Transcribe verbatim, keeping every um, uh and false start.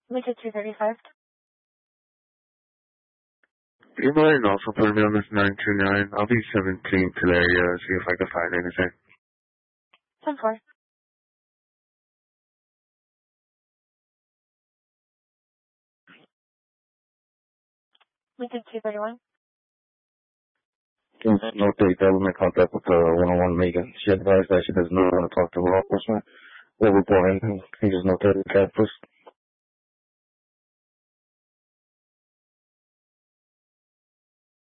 Lincoln two thirty-five. You might also put me on this nine two nine. I'll be seventeen today, uh, see if I can find anything. ten four. Lincoln two thirty-one. Can you notate that we made contact with uh, one oh one Megan? She advised that she does not want to talk to law enforcement. We'll report anything. Can you just notate the cat first?